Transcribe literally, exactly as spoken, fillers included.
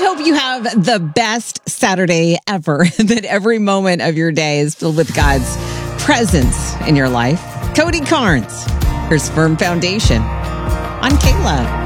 hope you have the best Saturday ever, that every moment of your day is filled with God's presence in your life. Cody Carnes, here's Firm Foundation on K L O V.